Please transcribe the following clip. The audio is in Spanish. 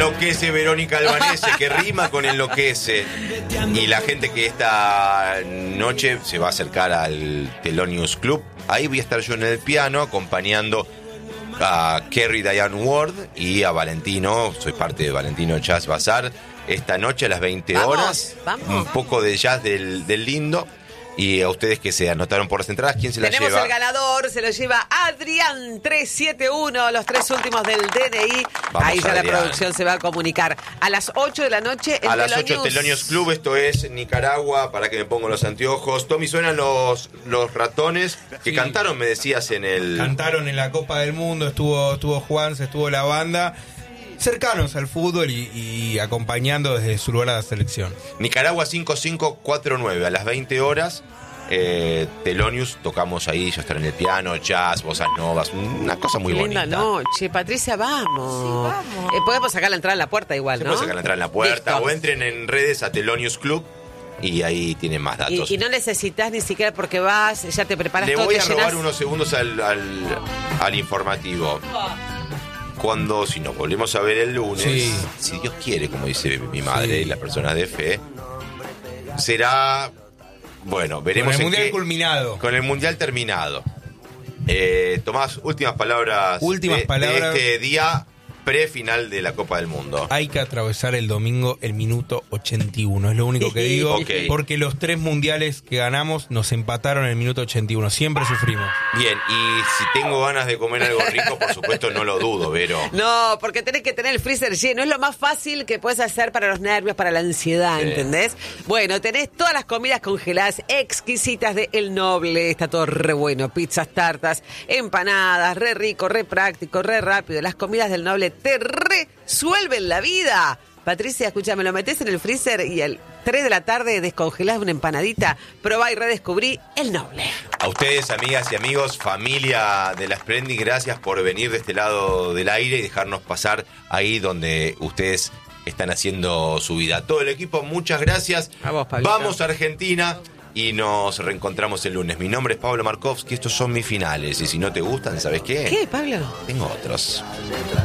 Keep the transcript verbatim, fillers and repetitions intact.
Enloquece Verónica Albanese, que rima con enloquece. Y la gente que esta noche se va a acercar al Thelonious Club, ahí voy a estar yo en el piano acompañando a Kerry Diane Ward y a Valentino. Soy parte de Valentino Jazz Bazaar. Esta noche a las veinte horas, vamos, un poco de jazz del, del lindo. Y a ustedes que se anotaron por las entradas, ¿quién se la Tenemos lleva? el ganador, se lo lleva Adrián tres siete uno, los tres últimos del D N I. Vamos, Ahí ya Adrián. la producción se va a comunicar. A las ocho de la noche en A las Thelonious. ocho Thelonious Club, esto es Nicaragua, para que me pongo los anteojos. Tommy, suenan los, los ratones que Sí. cantaron, me decías, en el... Cantaron en la Copa del Mundo, estuvo, estuvo Juan, estuvo la banda, cercanos al fútbol y, y acompañando desde su lugar a la selección. Nicaragua cinco cinco cuatro nueve, a las veinte horas. Eh, Thelonious, tocamos ahí, yo estaré en el piano, jazz, bossas novas, una cosa muy Qué linda bonita. noche, Patricia, vamos. Sí, vamos. Eh, podemos sacar la entrada en la puerta igual, Se ¿no? puede sacar la entrada en la puerta. Listo. O entren en redes a Thelonious Club y ahí tienen más datos. Y, y no necesitas ni siquiera porque vas, ya te preparas Le todo, voy te a robar llenas. unos segundos al, al, al informativo. Cuando, si nos volvemos a ver el lunes, Sí. si Dios quiere, como dice mi madre Sí. y las personas de fe, será, bueno, veremos Con el en mundial qué- culminado. con el mundial terminado. Eh, Tomás, últimas palabras, Últimas de, palabras. de este día pre-final de la Copa del Mundo. Hay que atravesar el domingo el minuto ochenta y uno, es lo único que digo, Ok. porque los tres mundiales que ganamos nos empataron en el minuto ochenta y uno, siempre sufrimos. Bien, y si tengo ganas de comer algo rico, por supuesto no lo dudo, Vero. No, porque tenés que tener el freezer lleno. Es lo más fácil que puedes hacer para los nervios, para la ansiedad, Sí. ¿entendés? Bueno, tenés todas las comidas congeladas exquisitas de El Noble. Está todo re bueno. Pizzas, tartas, empanadas, re rico, re práctico, re rápido. Las comidas del Noble te resuelven la vida. Patricia, escúchame, lo metés en el freezer y al tres de la tarde descongelás una empanadita. Probá y redescubrí El Noble. A ustedes, amigas y amigos, familia de la Splendid, gracias por venir de este lado del aire y dejarnos pasar ahí donde ustedes están haciendo su vida. Todo el equipo, muchas gracias. A vos, Pablito. Vamos a Argentina y nos reencontramos el lunes. Mi nombre es Pablo Markovsky, estos son mis finales. Y si no te gustan, ¿sabes qué? ¿Qué, Pablo? Tengo otros.